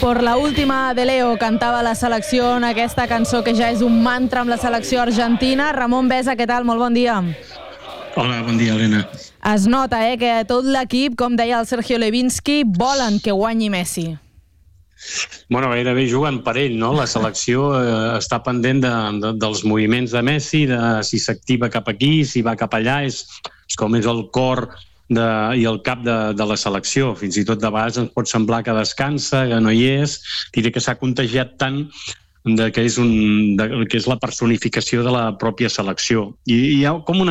Por la última de Leo cantava la selecció en aquesta cançó que ja és un mantra amb la selecció argentina. Ramon Besa, què tal? Molt bon dia. Hola, bon dia, Helena. Es nota que tot l'equip, com deia el Sergio Levinsky, volen que guanyi Messi. Bueno, gairebé juguen per ell, no? La selecció està pendent dels moviments de Messi, de si s'activa cap aquí, si va cap allà, és com és el cor i el cap de la selecció. Fins i tot de vegades ens pot semblar que descansa, que no hi és. Diré que s'ha contagiat tant que és la personificació de la pròpia selecció. I hi ha com una